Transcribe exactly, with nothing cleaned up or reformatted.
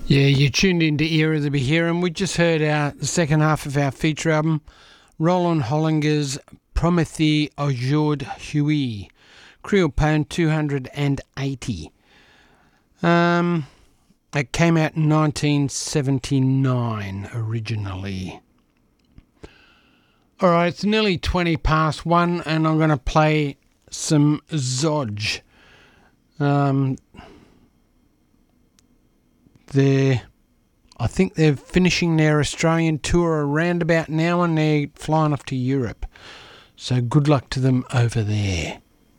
Yeah, you tuned into Era of the Behira, and we just heard our the second half of our feature album, Roland Hollinger's Prométhée aujourd'hui, Creole Pound two hundred eighty. Um, it came out in nineteen seventy-nine originally. All right, it's nearly twenty past one, and I'm going to play some Zodge. Um, they're, I think they're finishing their Australian tour around about now, and they're flying off to Europe. So good luck to them over there.